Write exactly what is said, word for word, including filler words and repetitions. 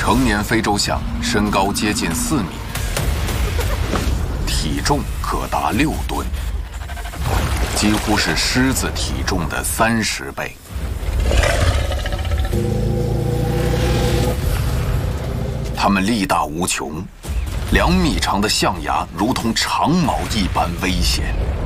成年非洲象身高接近四米，体重可达六吨，几乎是狮子体重的三十倍。它们力大无穷，两米长的象牙如同长矛一般危险。